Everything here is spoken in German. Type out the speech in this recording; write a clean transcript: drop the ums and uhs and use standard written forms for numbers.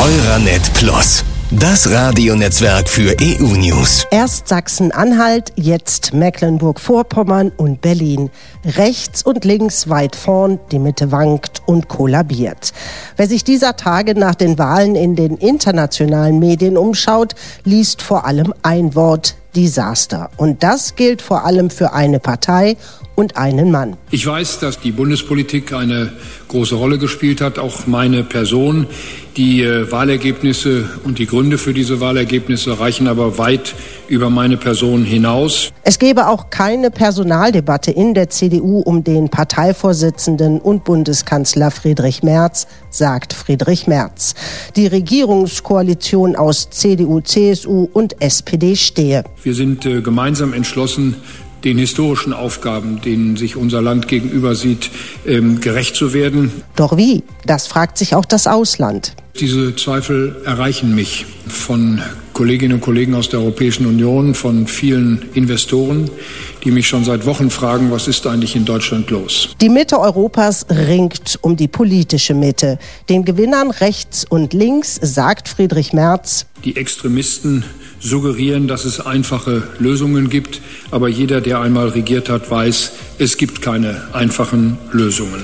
Euranet Plus, das Radionetzwerk für EU-News. Erst Sachsen-Anhalt, jetzt Mecklenburg-Vorpommern und Berlin. Rechts und links weit vorn, die Mitte wankt und kollabiert. Wer sich dieser Tage nach den Wahlen in den internationalen Medien umschaut, liest vor allem ein Wort: Desaster. Und das gilt vor allem für eine Partei und einen Mann. Ich weiß, dass die Bundespolitik eine große Rolle gespielt hat, auch meine Person. Die Wahlergebnisse und die Gründe für diese Wahlergebnisse reichen aber weit über meine Person hinaus. Es gebe auch keine Personaldebatte in der CDU um den Parteivorsitzenden und Bundeskanzler Friedrich Merz, sagt Friedrich Merz. Die Regierungskoalition aus CDU, CSU und SPD stehe. Wir sind gemeinsam entschlossen, den historischen Aufgaben, denen sich unser Land gegenüber sieht, gerecht zu werden. Doch wie? Das fragt sich auch das Ausland. Diese Zweifel erreichen mich von Kolleginnen und Kollegen aus der Europäischen Union, von vielen Investoren, die mich schon seit Wochen fragen, was ist eigentlich in Deutschland los? Die Mitte Europas ringt um die politische Mitte. Den Gewinnern rechts und links sagt Friedrich Merz: Die Extremisten suggerieren, dass es einfache Lösungen gibt, aber jeder, der einmal regiert hat, weiß, es gibt keine einfachen Lösungen.